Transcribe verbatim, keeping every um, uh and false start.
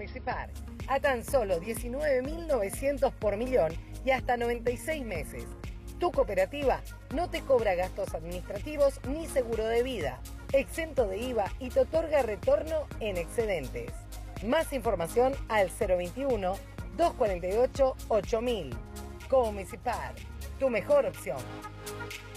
Comunicipar, a tan solo diecinueve mil novecientos por millón y hasta noventa y seis meses. Tu cooperativa no te cobra gastos administrativos ni seguro de vida, exento de I V A y te otorga retorno en excedentes. Más información al cero veintiuno, doscientos cuarenta y ocho, ocho mil. Comunicipar, tu mejor opción.